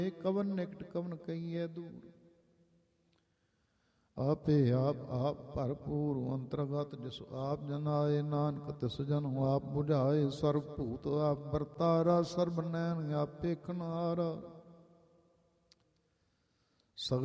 ਕਵਨ ਨਿਕਟ ਕਵਨ ਕਹੀਏ ਦੂਰ। ਆਪੇ ਆਪ ਭਰਪੂਰ ਅੰਤਰਗਤ ਜਿਸ ਆਪ ਜਨਾਏ, ਨਾਨਕ ਤਿਸ ਜਨੁ ਆਪ ਬੁਝਾਏ। ਸਰਬ ਭੂਤ ਆਪ ਵਰਤਾਰਾ, ਸਰਬ ਨੈਣ ਆਪ ਵੇਖਣਹਾਰਾ।